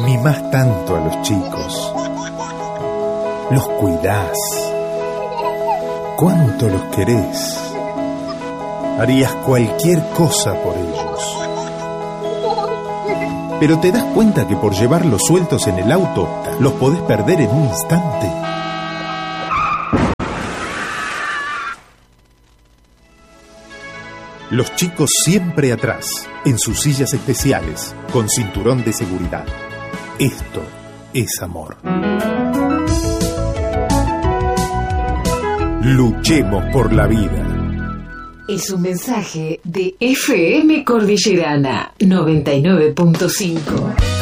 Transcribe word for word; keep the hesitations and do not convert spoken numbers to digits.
Mimás tanto a los chicos. Los cuidás. ¿Cuánto los querés? Harías cualquier cosa por ellos. Pero te das cuenta que por llevarlos sueltos en el auto, los podés perder en un instante. Los chicos siempre atrás, en sus sillas especiales, con cinturón de seguridad. Esto es amor. Luchemos por la vida. Es un mensaje de F M Cordillerana noventa y nueve punto cinco.